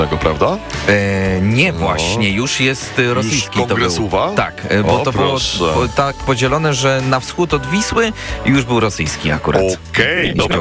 prawda? Nie, właśnie, już jest rosyjski. Już Kongres to był. UWA? Tak, bo to było tak podzielone, że na wschód od Wisły już był rosyjski akurat. Okej, dobra.